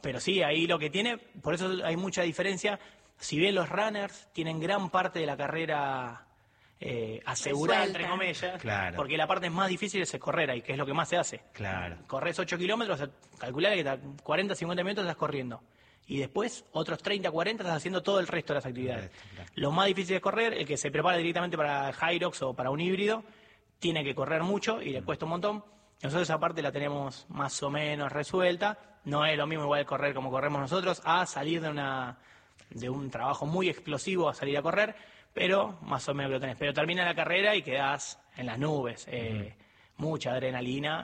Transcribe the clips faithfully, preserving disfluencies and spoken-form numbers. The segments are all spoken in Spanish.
pero sí, ahí lo que tiene, por eso hay mucha diferencia. Si bien los runners tienen gran parte de la carrera eh, asegurada, Resuelta. entre comillas, Claro. porque la parte más difícil es correr ahí, que es lo que más se hace. Claro. Corres ocho kilómetros, calcular que cuarenta, cincuenta minutos estás corriendo. Y después, otros treinta, cuarenta, estás haciendo todo el resto de las actividades. Claro. Lo más difícil es correr, el que se prepara directamente para Hyrox o para un híbrido, tiene que correr mucho y le cuesta un montón. Nosotros esa parte la tenemos más o menos resuelta. No es lo mismo igual correr como corremos nosotros, a salir de una de un trabajo muy explosivo a salir a correr, pero más o menos lo tenés. Pero termina la carrera y quedás en las nubes. Eh, uh-huh. Mucha adrenalina.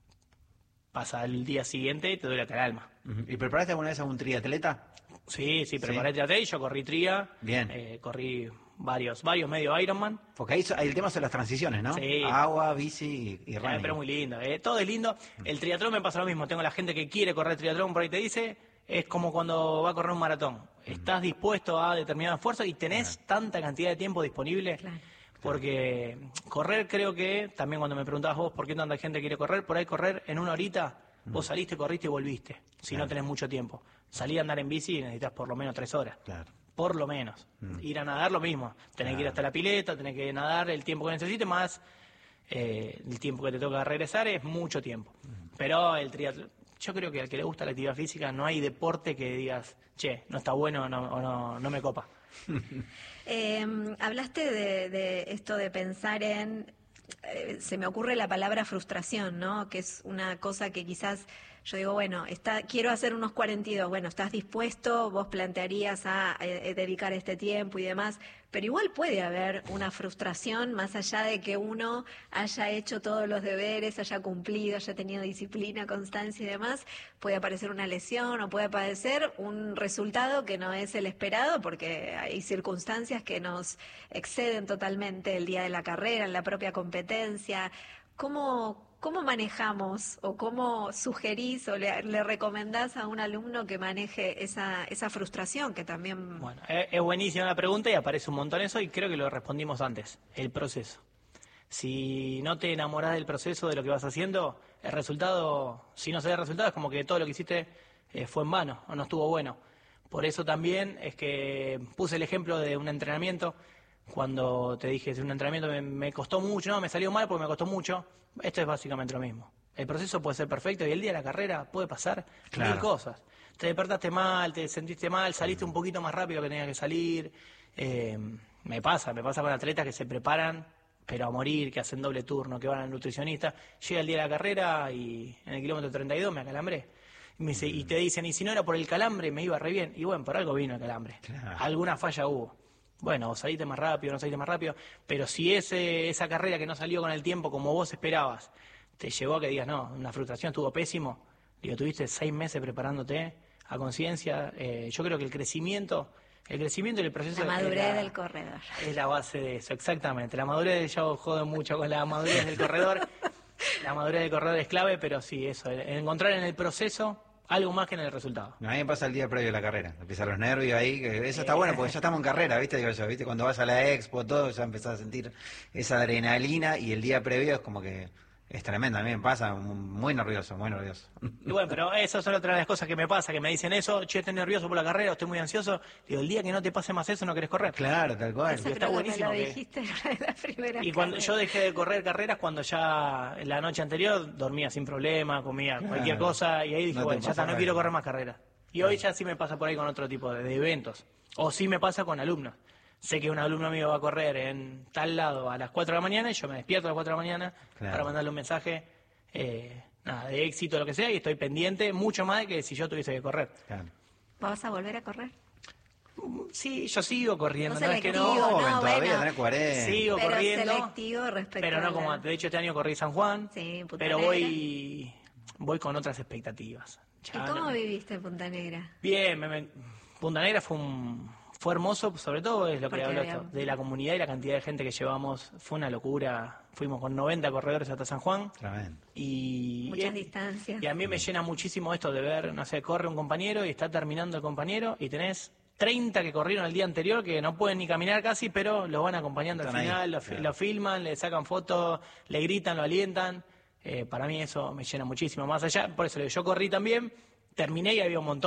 Pasa el día siguiente y te duele hasta el alma. Uh-huh. ¿Y preparaste alguna vez a un triatleta? Sí, sí, preparé ¿Sí? triatleta y yo corrí tria. Bien. Eh, corrí varios, varios medio Ironman. Porque ahí, ahí el tema son las transiciones, ¿no? Sí. Agua, bici y, y running. Eh, pero muy lindo. Eh. Todo es lindo. El triatlón me pasa lo mismo. Tengo la gente que quiere correr triatlón, por ahí te dice, es como cuando va a correr un maratón. Uh-huh. Estás dispuesto a determinado esfuerzo y tenés claro. tanta cantidad de tiempo disponible. Claro. Porque correr, creo que, también cuando me preguntabas vos por qué tanta gente quiere correr, por ahí correr en una horita, mm. vos saliste, corriste y volviste, si claro. no tenés mucho tiempo. Salir a andar en bici necesitas por lo menos tres horas. Claro. Por lo menos. Mm. Ir a nadar lo mismo. Tenés claro. que ir hasta la pileta, tenés que nadar el tiempo que necesites, más eh, el tiempo que te toca regresar es mucho tiempo. Mm. Pero el triatlón, yo creo que al que le gusta la actividad física no hay deporte que digas, che, no está bueno o no, o no, no me copa. Eh, hablaste de, de esto de pensar en, eh, se me ocurre la palabra frustración, ¿no? Que es una cosa que quizás yo digo, bueno, está, quiero hacer unos cuarenta y dos, bueno, ¿estás dispuesto? Vos plantearías a eh, dedicar este tiempo y demás, pero igual puede haber una frustración más allá de que uno haya hecho todos los deberes, haya cumplido, haya tenido disciplina, constancia y demás, puede aparecer una lesión o puede aparecer un resultado que no es el esperado porque hay circunstancias que nos exceden totalmente el día de la carrera, en la propia competencia. ¿Cómo, cómo manejamos o cómo sugerís o le, le recomendás a un alumno que maneje esa, esa frustración que también... Bueno, es, es buenísima la pregunta y aparece un montón eso y creo que lo respondimos antes, el proceso. Si no te enamorás del proceso, de lo que vas haciendo, el resultado, si no se da el resultado, es como que todo lo que hiciste eh, fue en vano o no estuvo bueno. Por eso también es que puse el ejemplo de un entrenamiento. Cuando te dije, es un entrenamiento me, me costó mucho, no, me salió mal porque me costó mucho. Esto es básicamente lo mismo. El proceso puede ser perfecto y el día de la carrera puede pasar claro. mil cosas. Te despertaste mal, te sentiste mal, saliste un poquito más rápido que tenías que salir. Eh, me pasa, me pasa con atletas que se preparan, pero a morir, que hacen doble turno, que van al nutricionista. Llega el día de la carrera y en el kilómetro treinta y dos me acalambré. Y, me dice, y te dicen, y si no era por el calambre, me iba re bien. Y bueno, por algo vino el calambre. Claro. Alguna falla hubo. Bueno, saliste más rápido, no saliste más rápido, pero si ese esa carrera que no salió con el tiempo como vos esperabas, te llevó a que digas, no, una frustración, estuvo pésimo, digo, tuviste seis meses preparándote a conciencia, eh, yo creo que el crecimiento, el crecimiento y el proceso... La madurez la, del corredor. Es la base de eso, exactamente, la madurez, yo jodo mucho con la madurez del corredor, la madurez del corredor es clave, pero sí, eso, el, el encontrar en el proceso... algo más que en el resultado. A mí me pasa el día previo a la carrera. Empiezan los nervios ahí. Que eso está bueno porque ya estamos en carrera, ¿viste? Digo yo, ¿viste? Cuando vas a la expo, todo, ya empezás a sentir esa adrenalina y el día previo es como que es tremendo. A mí me pasa muy nervioso, muy nervioso. Y bueno, pero esas son otras de las cosas que me pasa, que me dicen eso, che, estoy nervioso por la carrera, estoy muy ansioso. Digo, el día que no te pase más eso, no querés correr. Claro, tal cual. Eso está buenísimo. Me lo dijiste en la primera y cuando carrera. yo dejé de correr carreras, cuando ya la noche anterior dormía sin problema, comía claro. cualquier cosa, y ahí dije, no bueno, ya está, no quiero correr más carreras. Y claro. hoy ya sí me pasa por ahí con otro tipo de, de eventos. O sí me pasa con alumnos. Sé que un alumno mío va a correr en tal lado a las cuatro de la mañana y yo me despierto a las cuatro de la mañana claro. para mandarle un mensaje eh, nada, de éxito, lo que sea, y estoy pendiente mucho más de que si yo tuviese que correr. Claro. ¿Vas a volver a correr? Sí, yo sigo corriendo, no, no es que no, no todavía bueno, tenés cuarenta. Sigo pero corriendo, selectivo respecto pero no a como la... antes. De hecho, este año corrí San Juan, sí, Punta pero Negra. voy voy con otras expectativas. Ya, ¿Y cómo no, viviste Punta Negra? Bien, me, me, Punta Negra fue un fue hermoso, sobre todo es lo que hablo había... de la comunidad y la cantidad de gente que llevamos, fue una locura. Fuimos con noventa corredores hasta San Juan. Tremendo. Y muchas y, distancias. Y a mí me llena muchísimo esto de ver, no sé, corre un compañero y está terminando el compañero y tenés treinta que corrieron el día anterior que no pueden ni caminar casi, pero los van acompañando Están al final, lo, claro. lo filman, le sacan fotos, le gritan, lo alientan. Eh, para mí eso me llena muchísimo. Más allá, por eso yo corrí también, terminé y había un montón